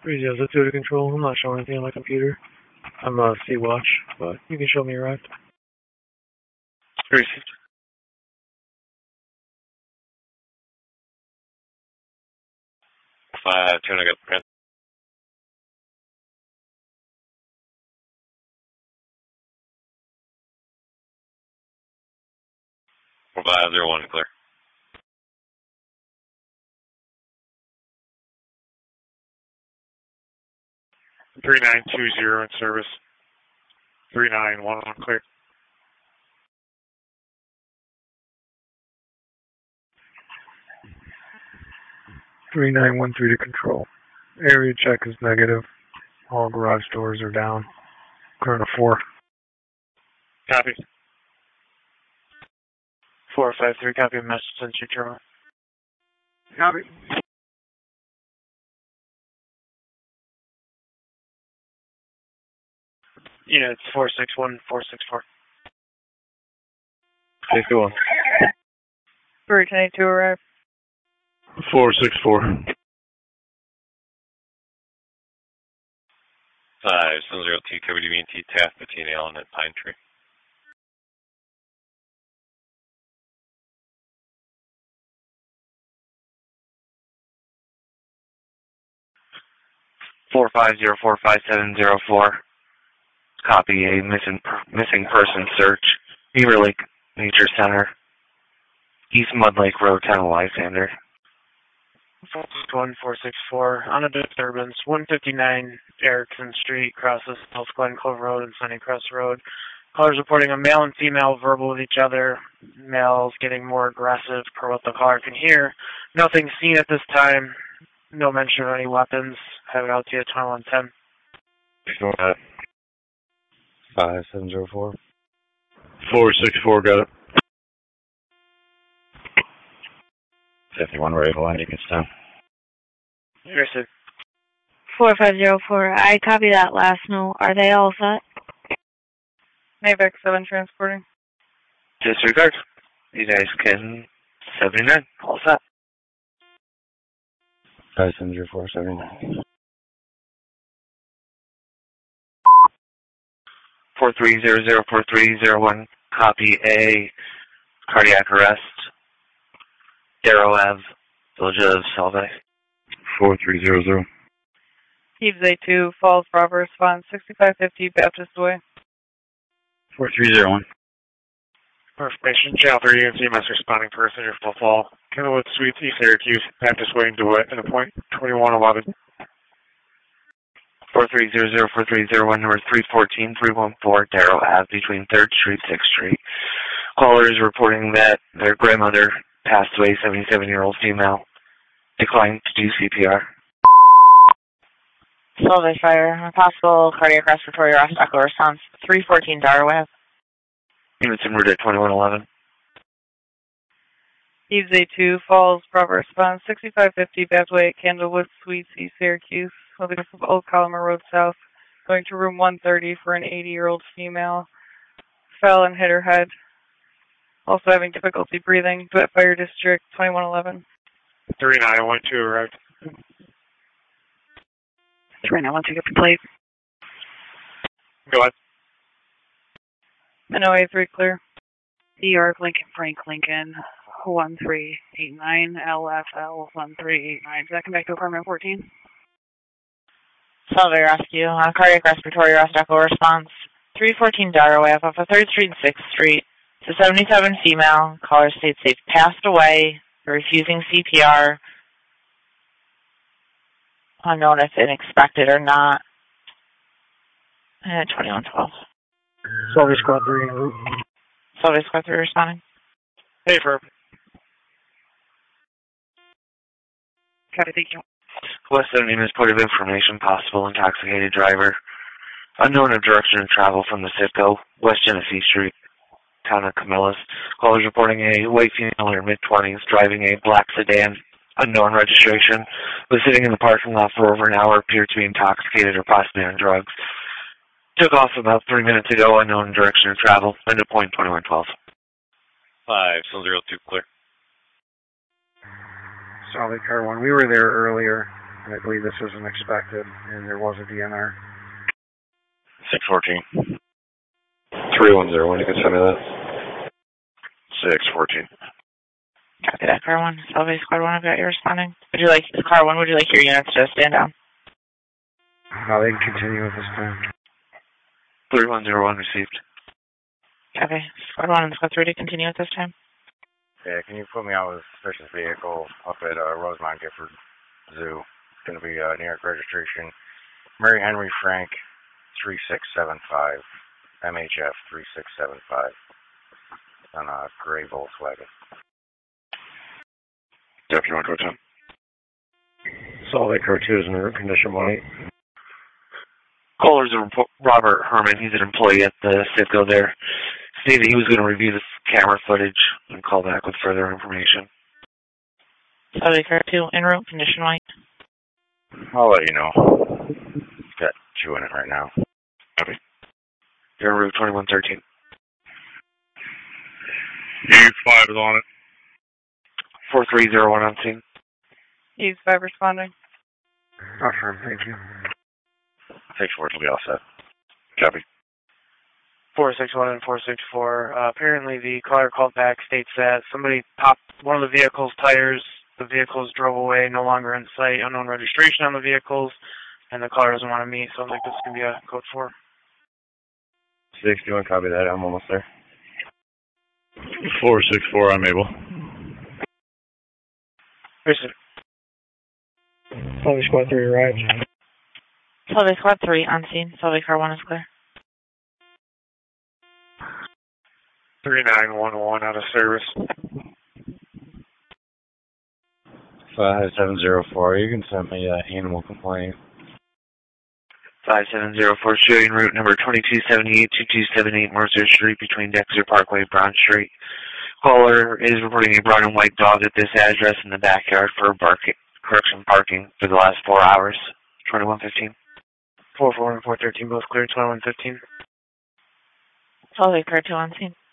302 to control. I'm not showing anything on my computer. I'm Sea-Watch, but you can show me arrived. Received. 5-2, I got the print. 4501 clear. 3920 in service. 3911 clear. 3913 to control. Area check is negative. All garage doors are down. Current of 4. Copy. 453, copy message sent you, Terminal. Copy. Units 461, 464. 61. 322 arrive. 464. 5-702, cover DB&T, Taft, Bettina, Allen, at Pine Tree. 450-45704. Copy a missing person search. Beaver Lake Nature Center. East Mud Lake Road, Town of Lysander. 464, on a disturbance, 159 Erickson Street, crosses South Glen Cove Road and Sunny Crest Road. Callers reporting a male and female verbal with each other. Males getting more aggressive per what the caller can hear. Nothing seen at this time. No mention of any weapons. Have it out to you at 2110. 5704. 464, got it. 51 Ravel, Andy Kingston. Received. 4504, I copy that last note. Are they all set? Navac 7 transporting. Disregard. You guys can 79. All set. 570479. 43004301. Copy A. Cardiac arrest. Darrow Ave, Village of Salve. 4300. Thieves A2, Falls, Bravo, response 6550 Baptist Way. 4301. Information, Channel 3 and CMS responding person, your full fall. Kenilworth Suites, East Syracuse, Baptist Way, and DeWitt, and a point 2111. 43004301, number 314314, Darrow Ave, between 3rd Street, 6th Street. Caller is reporting that their grandmother passed away, 77-year-old female, declined to do CPR. Salve fire, possible cardiac respiratory arrest, echo response, 314 Darrow Ave. Units en route at 2111. Thieves A2, Falls, Bravo, response 6550 Baptist Way at Candlewood Suites, East Syracuse, moving from Old Collimer Road South, going to room 130 for an 80-year-old female. Fell and hit her head. Also having difficulty breathing. DeWitt Fire District, 2111. 3912 arrived. 3912, get the plate. Go ahead. Minnow A3 clear. New York, Lincoln, Frank, Lincoln, 1389, LFL 1389. Does that come back to apartment 14? Salve rescue, cardiac respiratory arrest, echo response, 314 Darrow Ave off of 3rd Street and 6th Street. It's a 77 female. Caller states they've passed away, refusing CPR. Unknown if unexpected or not. 2112. Salve Squad 3 en route. Salve Squad 3 responding. Hey, Ferb. Copy, thank you. West 70 Point of information, possible intoxicated driver. Unknown of direction of travel from the Citgo, West Genesee Street, Town of Camillus. Callers reporting a white female in her mid-20s driving a black sedan, unknown registration, was sitting in the parking lot for over an hour, appeared to be intoxicated or possibly on drugs. Took off about 3 minutes ago, unknown direction of travel, end of point 2112. 5002 clear. Salve Car 1. We were there earlier. I believe this isn't expected, and there was a DNR. 614. 310, when you can send me that. 614. Copy that, car 1. Salvage squad 1, I've got you responding. Car 1, would you like your units to stand down? No, they can continue at this time. 3101 received. Copy. Squad 1 and Squad 3 to continue at this time. Yeah, can you put me out with a suspicious vehicle up at Rosemont Gifford Zoo? It's going to be New York registration. Mary Henry Frank 3675, MHF 3675. On a gray Volkswagen. Deputy 110. Salt Lake Car 2 is in route condition 1-8. Caller's Robert Herman. He's an employee at the Citgo there. Stated he was going to review this camera footage and call back with further information. Salt Lake Car 2 en route condition white. I'll let you know. Got 2 in it right now. Copy. You're en route 2113. E5 is on it. 4301 on scene. Use 5 responding. Affirm, thank you. 6-4 will be all set. Copy. 461 and 464. Apparently the caller called back states that somebody popped one of the vehicle's tires. The vehicles drove away, no longer in sight, unknown registration on the vehicles, and the caller doesn't want to meet, so I think this is going to be a code 4. 61, copy that. I'm almost there. 464, I'm able. Listen. Salvage Squad 3 arrived. Salvage Squad 3 on scene. Salvage Car 1 is clear. 3911 out of service. 5704, you can send me an animal complaint. 5704 showing route number 2278-2278 Mercer Street between Dexter Parkway and Brown Street. Caller is reporting a brown and white dog at this address in the backyard for correction parking for the last 4 hours. 2115. 44 and 413 both clear. 2115. Salvage Car 2 on scene.